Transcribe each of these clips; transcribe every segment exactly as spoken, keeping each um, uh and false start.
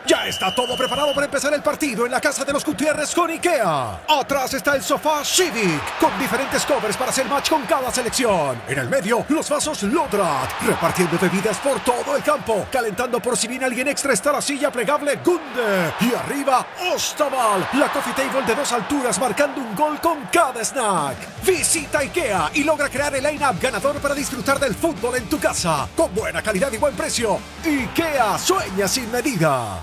Ya está todo preparado para empezar el partido en la casa de los Gutiérrez con IKEA. Atrás está el sofá Civic, con diferentes covers para hacer match con cada selección. En el medio, los vasos Lodrat, repartiendo bebidas por todo el campo. Calentando por si viene alguien extra está la silla plegable Gunde. Y arriba, Ostaval, la coffee table de dos alturas marcando un gol con cada snack. Visita IKEA y logra crear el line-up ganador para disfrutar del fútbol en tu casa. Con buena calidad y buen precio. IKEA sueña sin medida.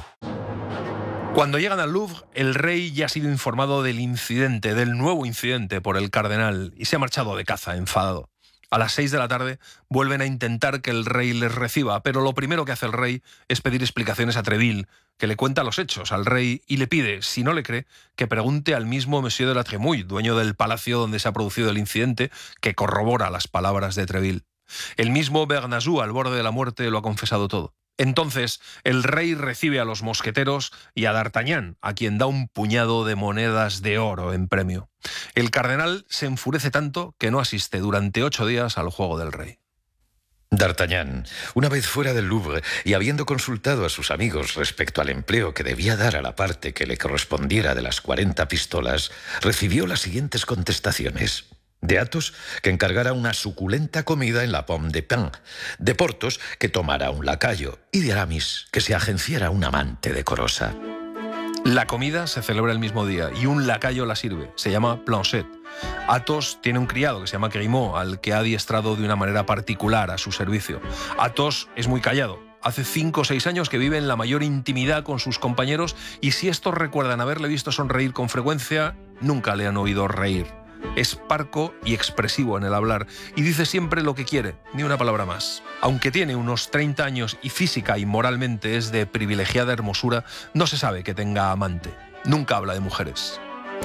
Cuando llegan al Louvre, el rey ya ha sido informado del incidente, del nuevo incidente por el cardenal, y se ha marchado de caza, enfadado. A las seis de la tarde vuelven a intentar que el rey les reciba, pero lo primero que hace el rey es pedir explicaciones a Treville, que le cuenta los hechos al rey y le pide, si no le cree, que pregunte al mismo Monsieur de la Trémouille, dueño del palacio donde se ha producido el incidente, que corrobora las palabras de Treville. El mismo Bernajoux, al borde de la muerte, lo ha confesado todo. Entonces, el rey recibe a los mosqueteros y a D'Artagnan, a quien da un puñado de monedas de oro en premio. El cardenal se enfurece tanto que no asiste durante ocho días al juego del rey. D'Artagnan, una vez fuera del Louvre y habiendo consultado a sus amigos respecto al empleo que debía dar a la parte que le correspondiera de las cuarenta pistolas, recibió las siguientes contestaciones. De Athos, que encargara una suculenta comida en la Pomme de Pin; de Porthos, que tomara un lacayo; y de Aramis, que se agenciara un amante decorosa. La comida se celebra el mismo día y un lacayo la sirve, se llama Planchet. Athos tiene un criado que se llama Grimaud, al que ha adiestrado de una manera particular a su servicio. Athos es muy callado. Hace cinco o seis años que vive en la mayor intimidad con sus compañeros y si estos recuerdan haberle visto sonreír con frecuencia, nunca le han oído reír. Es parco y expresivo en el hablar y dice siempre lo que quiere, ni una palabra más. Aunque tiene unos treinta años y física y moralmente es de privilegiada hermosura, no se sabe que tenga amante. Nunca habla de mujeres.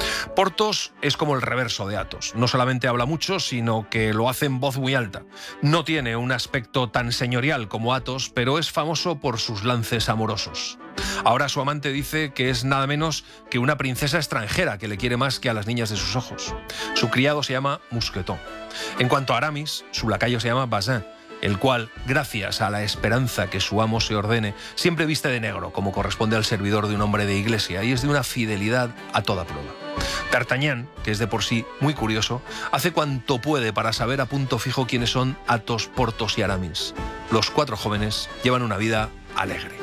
Porthos es como el reverso de Athos. No solamente habla mucho, sino que lo hace en voz muy alta. No tiene un aspecto tan señorial como Athos, pero es famoso por sus lances amorosos. Ahora su amante dice que es nada menos que una princesa extranjera que le quiere más que a las niñas de sus ojos. Su criado se llama Mousqueton. En cuanto a Aramis, su lacayo se llama Bazin, el cual, gracias a la esperanza que su amo se ordene, siempre viste de negro, como corresponde al servidor de un hombre de iglesia, y es de una fidelidad a toda prueba. D'Artagnan, que es de por sí muy curioso, hace cuanto puede para saber a punto fijo quiénes son Athos, Porthos y Aramis. Los cuatro jóvenes llevan una vida alegre.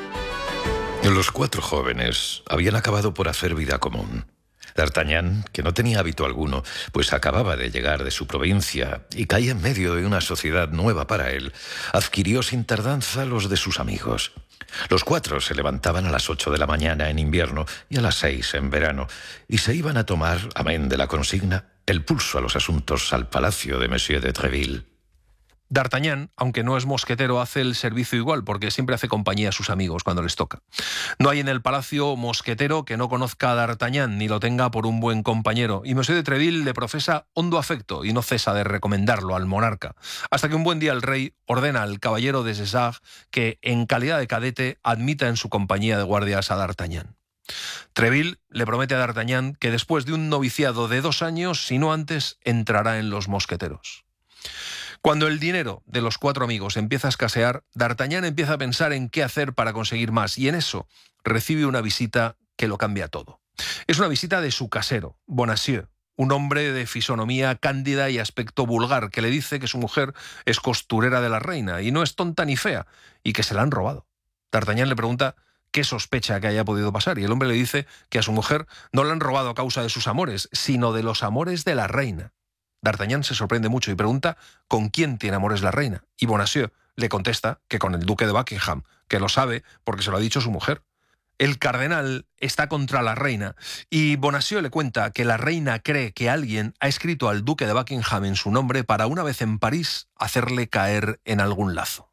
Los cuatro jóvenes habían acabado por hacer vida común. D'Artagnan, que no tenía hábito alguno, pues acababa de llegar de su provincia y caía en medio de una sociedad nueva para él, adquirió sin tardanza los de sus amigos. Los cuatro se levantaban a las ocho de la mañana en invierno y a las seis en verano, y se iban a tomar, amén de la consigna, el pulso a los asuntos al palacio de Monsieur de Treville. D'Artagnan, aunque no es mosquetero, hace el servicio igual, porque siempre hace compañía a sus amigos cuando les toca. No hay en el palacio mosquetero que no conozca a D'Artagnan, ni lo tenga por un buen compañero, y Monsieur de Treville le profesa hondo afecto y no cesa de recomendarlo al monarca, hasta que un buen día el rey ordena al caballero de César que, en calidad de cadete, admita en su compañía de guardias a D'Artagnan. Treville le promete a D'Artagnan que después de un noviciado de dos años, si no antes, entrará en los mosqueteros. Cuando el dinero de los cuatro amigos empieza a escasear, D'Artagnan empieza a pensar en qué hacer para conseguir más, y en eso recibe una visita que lo cambia todo. Es una visita de su casero, Bonacieux, un hombre de fisonomía cándida y aspecto vulgar, que le dice que su mujer es costurera de la reina, y no es tonta ni fea, y que se la han robado. D'Artagnan le pregunta qué sospecha que haya podido pasar, y el hombre le dice que a su mujer no la han robado a causa de sus amores, sino de los amores de la reina. D'Artagnan se sorprende mucho y pregunta con quién tiene amores la reina, y Bonacieux le contesta que con el duque de Buckingham, que lo sabe porque se lo ha dicho su mujer. El cardenal está contra la reina y Bonacieux le cuenta que la reina cree que alguien ha escrito al duque de Buckingham en su nombre para una vez en París hacerle caer en algún lazo.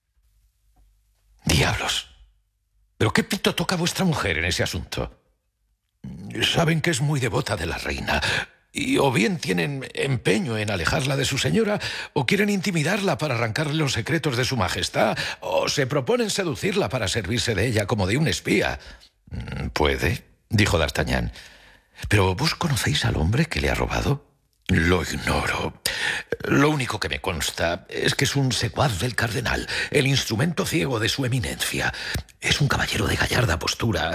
¡Diablos! ¿Pero qué pito toca vuestra mujer en ese asunto? Saben que es muy devota de la reina, y o bien tienen empeño en alejarla de su señora, o quieren intimidarla para arrancarle los secretos de su majestad, o se proponen seducirla para servirse de ella como de un espía. Puede, dijo D'Artagnan. ¿Pero vos conocéis al hombre que le ha robado? Lo ignoro. Lo único que me consta es que es un secuaz del cardenal, el instrumento ciego de su eminencia. Es un caballero de gallarda postura,